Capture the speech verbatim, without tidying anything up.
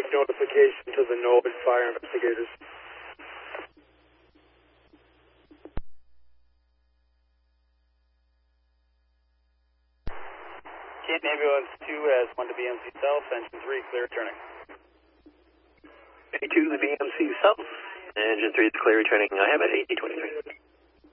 notification to the NOAA fire investigators. Canton Ambulance two has one to B M C South, engine three, clear returning. A two to the B M C South, engine three is clear returning. I have it eighty twenty-three.